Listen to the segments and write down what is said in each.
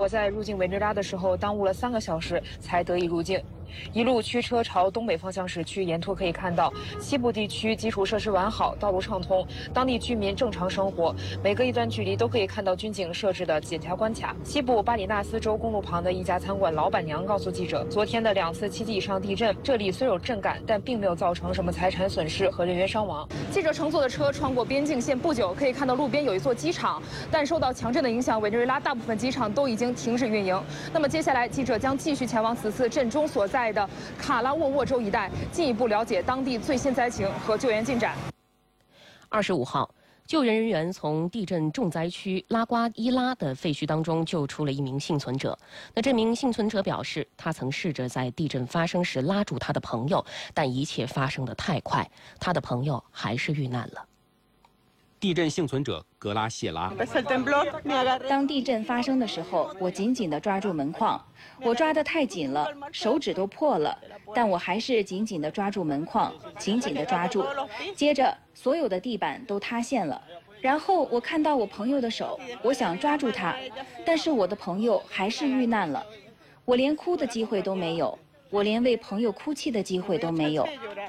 我在入境委内瑞拉的时候耽误了3个小时才得以入境。一路驱车朝东北方向驶去，沿途可以看到西部地区基础设施完好，道路畅通，当地居民正常生活。每隔一段距离都可以看到军警设置的检查关卡。西部巴里纳斯州公路旁的一家餐馆老板娘告诉记者，昨天的2次7级以上地震，这里虽有震感，但并没有造成什么财产损失和人员伤亡。记者乘坐的车穿过边境线不久，可以看到路边有一座机场，但受到强震的影响，委内瑞拉大部分机场都已经停止运营。那么接下来，记者将继续前往此次震中所在的卡拉沃沃州一带，进一步了解当地最新灾情和救援进展。 25号，救援人员从地震重灾区拉瓜伊拉的废墟当中救出了一名幸存者。那这名幸存者表示，他曾试着在地震发生时拉住他的朋友，但一切发生得太快，他的朋友还是遇难了。 地震幸存者格拉谢拉， 当地震发生的时候，我紧紧地抓住门框，我抓得太紧了，手指都破了，但我还是紧紧地抓住门框，紧紧地抓住。接着，所有的地板都塌陷了。然后我看到我朋友的手，我想抓住他，但是我的朋友还是遇难了。我连哭的机会都没有，我连为朋友哭泣的机会都没有。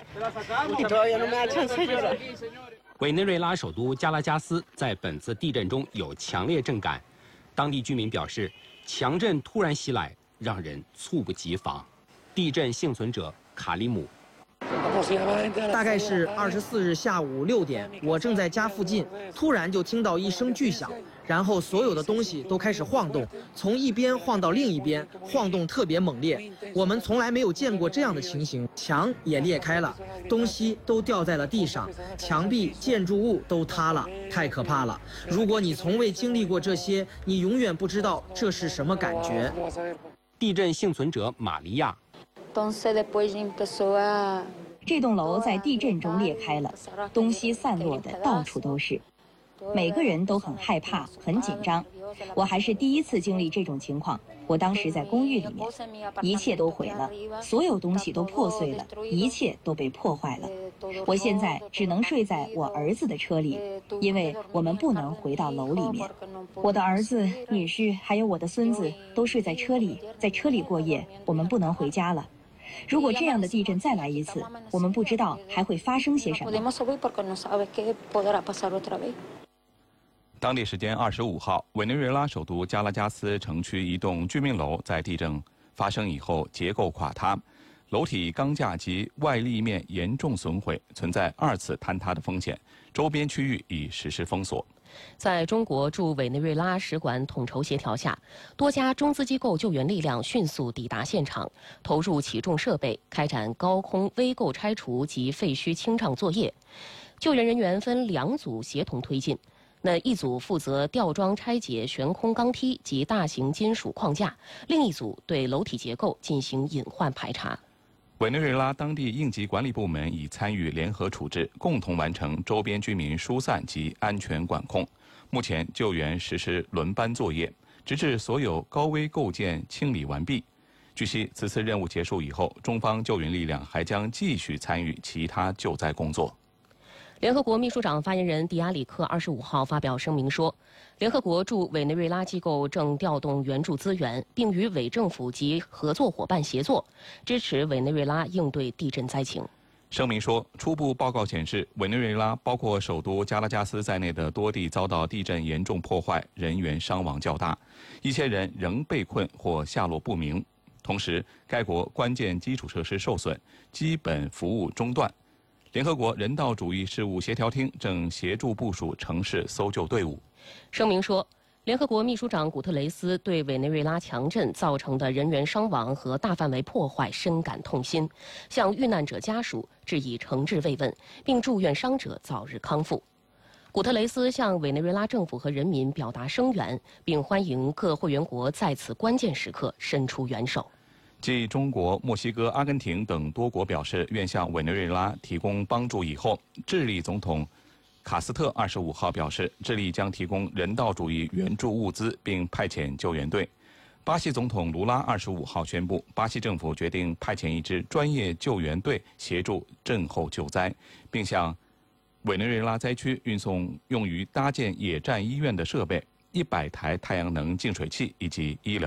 委内瑞拉首都加拉加斯在本次地震中有强烈震感，当地居民表示，强震突然袭来，让人猝不及防。地震幸存者卡利姆， 大概是24日下午6点，我正在家附近，突然就听到一声巨响，然后所有的东西都开始晃动，从一边晃到另一边，晃动特别猛烈。我们从来没有见过这样的情形，墙也裂开了，东西都掉在了地上，墙壁、建筑物都塌了，太可怕了。如果你从未经历过这些，你永远不知道这是什么感觉。 地震幸存者玛利亚。 这栋楼在地震中裂开了，东西散落的到处都是，每个人都很害怕，很紧张。我还是第一次经历这种情况。我当时在公寓里面，一切都毁了，所有东西都破碎了，一切都被破坏了。我现在只能睡在我儿子的车里，因为我们不能回到楼里面。我的儿子、女婿还有我的孙子都睡在车里，在车里过夜，我们不能回家了。如果这样的地震再来一次，我们不知道还会发生些什么。 当地时间25号，委内瑞拉首都加拉加斯城区一栋居民楼在地震发生以后结构垮塌，楼体钢架及外立面严重损毁，存在2次坍塌的风险，周边区域已实施封锁。 在中国驻委内瑞拉使馆统筹协调下，多家中资机构救援力量迅速抵达现场，投入起重设备，开展高空危构拆除及废墟清障作业。救援人员分2组协同推进。一组负责吊装拆解悬空钢梯及大型金属框架，另一组对楼体结构进行隐患排查。 委内瑞拉当地应急管理部门已参与联合处置，共同完成周边居民疏散及安全管控。目前救援实施轮班作业，直至所有高危构件清理完毕。据悉，此次任务结束以后，中方救援力量还将继续参与其他救灾工作。 联合国秘书长发言人迪亚里克25号发表声明说，联合国驻委内瑞拉机构正调动援助资源，并与委政府及合作伙伴协作，支持委内瑞拉应对地震灾情。 声明说，初步报告显示，委内瑞拉包括首都加拉加斯在内的多地遭到地震严重破坏，人员伤亡较大，1000人仍被困或下落不明。同时，该国关键基础设施受损，基本服务中断。联合国人道主义事务协调厅正协助部署城市搜救队伍。 声明说，联合国秘书长古特雷斯对委内瑞拉强震造成的人员伤亡和大范围破坏深感痛心，向遇难者家属致以诚挚慰问，并祝愿伤者早日康复。古特雷斯向委内瑞拉政府和人民表达声援，并欢迎各会员国在此关键时刻伸出援手。 继中国、墨西哥、阿根廷等多国表示愿向委内瑞拉提供帮助以后，智利总统卡斯特25号表示，智利将提供人道主义援助物资，并派遣救援队。巴西总统卢拉25号宣布，巴西政府决定派遣一支专业救援队协助震后救灾，并向委内瑞拉灾区运送用于搭建野战医院的设备、100台太阳能净水器以及医疗